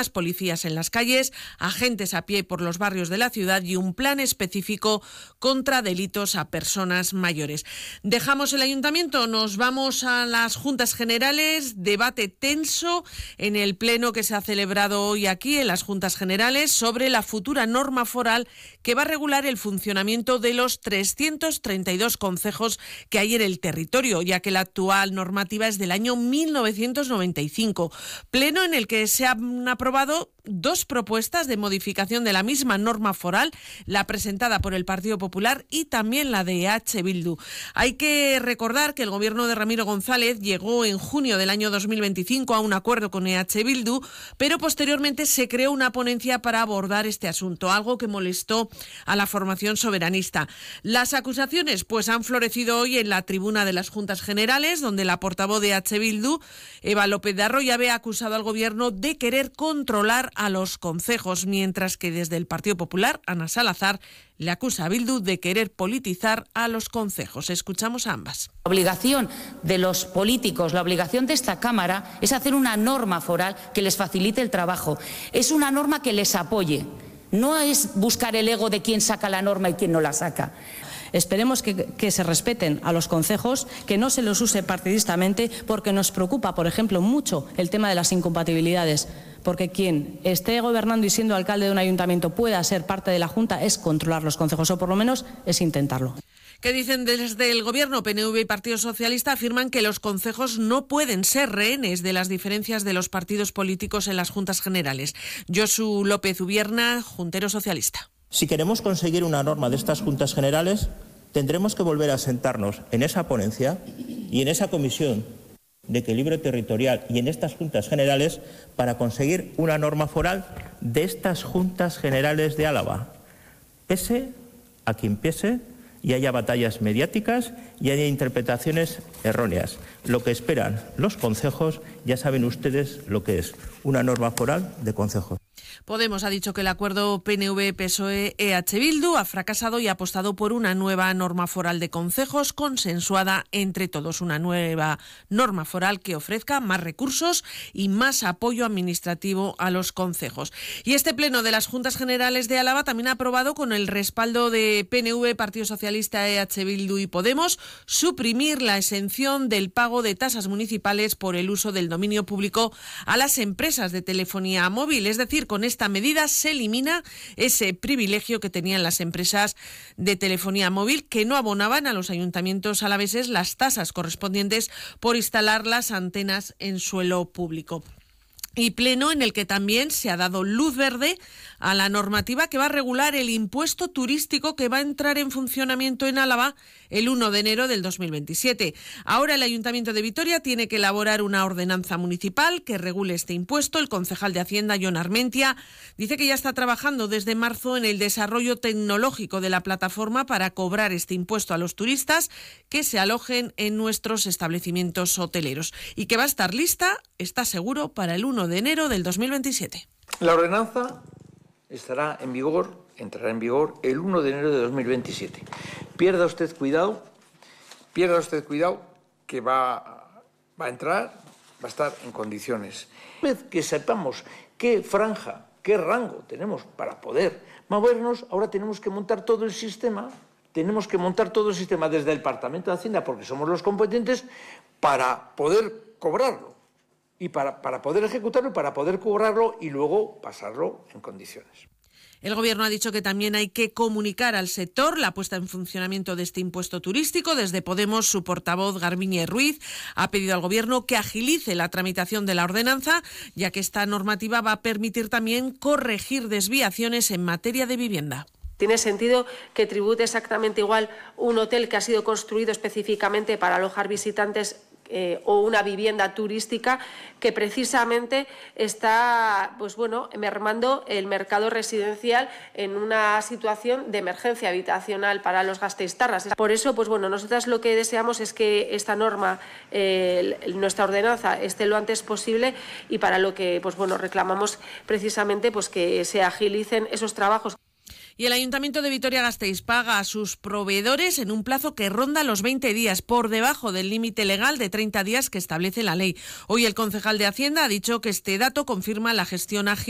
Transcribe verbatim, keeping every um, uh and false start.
más policías en las calles, agentes a pie por los barrios de la ciudad y un plan específico contra delitos a personas mayores. Dejamos el ayuntamiento, nos vamos a las Juntas Generales. Debate tenso en el pleno que se ha celebrado hoy aquí en las Juntas Generales sobre la futura norma foral que va a regular el funcionamiento de los trescientos treinta y dos concejos que hay en el territorio, ya que la actual normativa es del año mil novecientos noventa y cinco. Pleno en el que se han aprobado dos propuestas de modificación de la misma norma foral, la presentada por el Partido Popular y también la de E H Bildu. Hay que recordar que el gobierno de Ramiro González llegó en junio del año dos mil veinticinco a un acuerdo con E H Bildu, pero posteriormente se creó una ponencia para abordar este asunto, algo que molestó a la formación soberanista. Las acusaciones pues han florecido hoy en la tribuna de las Juntas Generales, donde la portavoz de E H Bildu, Eva López de Arroyabe, ha acusado al gobierno de querer controlar a los concejos, mientras que desde el Partido Popular, Ana Salazar, le acusa a Bildu de querer politizar a los concejos. Escuchamos a ambas. La obligación de los políticos, la obligación de esta Cámara es hacer una norma foral que les facilite el trabajo. Es una norma que les apoye. No es buscar el ego de quién saca la norma y quién no la saca. Esperemos que, que se respeten a los concejos, que no se los use partidistamente, porque nos preocupa, por ejemplo, mucho el tema de las incompatibilidades, porque quien esté gobernando y siendo alcalde de un ayuntamiento pueda ser parte de la Junta es controlar los concejos, o por lo menos es intentarlo. ¿Qué dicen desde el Gobierno? P N V y Partido Socialista afirman que los concejos no pueden ser rehenes de las diferencias de los partidos políticos en las Juntas Generales. Josu López Ubierna, juntero socialista. Si queremos conseguir una norma de estas Juntas Generales, tendremos que volver a sentarnos en esa ponencia y en esa comisión de equilibrio territorial y en estas Juntas Generales para conseguir una norma foral de estas Juntas Generales de Álava. Pese a quien pese y haya batallas mediáticas y haya interpretaciones erróneas. Lo que esperan los concejos, ya saben ustedes lo que es una norma foral de concejos. Podemos ha dicho que el acuerdo P N V, P S O E, E H Bildu ha fracasado y ha apostado por una nueva norma foral de concejos consensuada entre todos. Una nueva norma foral que ofrezca más recursos y más apoyo administrativo a los concejos. Y este pleno de las Juntas Generales de Álava también ha aprobado, con el respaldo de P N V, Partido Socialista, E H Bildu y Podemos, suprimir la exención del pago de tasas municipales por el uso del dominio público a las empresas de telefonía móvil. Es decir, con esta medida se elimina ese privilegio que tenían las empresas de telefonía móvil, que no abonaban a los ayuntamientos alaveses las tasas correspondientes por instalar las antenas en suelo público. Y pleno en el que también se ha dado luz verde a la normativa que va a regular el impuesto turístico que va a entrar en funcionamiento en Álava el uno de enero del dos mil veintisiete. Ahora el Ayuntamiento de Vitoria tiene que elaborar una ordenanza municipal que regule este impuesto. El concejal de Hacienda, Jon Armentia, dice que ya está trabajando desde marzo en el desarrollo tecnológico de la plataforma para cobrar este impuesto a los turistas que se alojen en nuestros establecimientos hoteleros y que va a estar lista, está seguro, para el uno de enero del dos mil veintisiete. La ordenanza estará en vigor, entrará en vigor el uno de enero de dos mil veintisiete. Pierda usted cuidado, pierda usted cuidado que va, va a entrar, va a estar en condiciones. Una vez que sepamos qué franja, qué rango tenemos para poder movernos, ahora tenemos que montar todo el sistema, tenemos que montar todo el sistema desde el Departamento de Hacienda, porque somos los competentes, para poder cobrarlo. Y para, para poder ejecutarlo y para poder cobrarlo y luego pasarlo en condiciones. El Gobierno ha dicho que también hay que comunicar al sector la puesta en funcionamiento de este impuesto turístico. Desde Podemos, su portavoz, Garbiñe Ruiz, ha pedido al Gobierno que agilice la tramitación de la ordenanza, ya que esta normativa va a permitir también corregir desviaciones en materia de vivienda. Tiene sentido que tribute exactamente igual un hotel que ha sido construido específicamente para alojar visitantes Eh, o una vivienda turística que precisamente está, pues bueno, mermando el mercado residencial en una situación de emergencia habitacional para los gasteiztarras. Por eso, pues bueno, nosotras lo que deseamos es que esta norma, eh, nuestra ordenanza, esté lo antes posible, y para lo que, pues bueno, reclamamos precisamente pues que se agilicen esos trabajos. Y el Ayuntamiento de Vitoria-Gasteiz paga a sus proveedores en un plazo que ronda los veinte días, por debajo del límite legal de treinta días que establece la ley. Hoy el concejal de Hacienda ha dicho que este dato confirma la gestión ágil